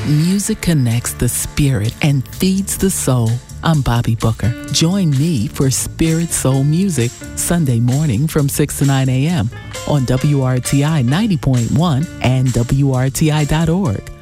Music connects the spirit and feeds the soul. I'm Bobby Booker. Join me for Spirit Soul Music, Sunday morning from 6 to 9 a.m. on WRTI 90.1 and WRTI.org.